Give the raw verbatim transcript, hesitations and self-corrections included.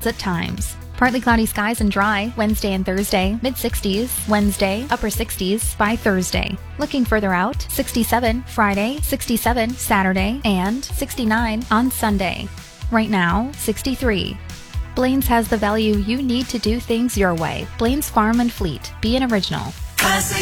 clouds at times. Partly cloudy skies and dry Wednesday and Thursday, mid sixties, Wednesday, upper sixties by Thursday. Looking further out, sixty-seven Friday, sixty-seven Saturday, and sixty-nine on Sunday. Right now, sixty-three. Blaine's has the value you need to do things your way. Blaine's Farm and Fleet. Be an original. Classic